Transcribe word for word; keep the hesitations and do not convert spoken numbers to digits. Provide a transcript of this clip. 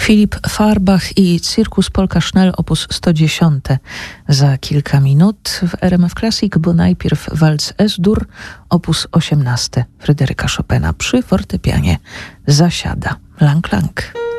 Filip Farbach i Circus Polka Schnell op. sto dziesięć za kilka minut w R M F Classic, bo najpierw walc S-dur op. osiemnaście Fryderyka Chopina przy fortepianie zasiada Lang Lang.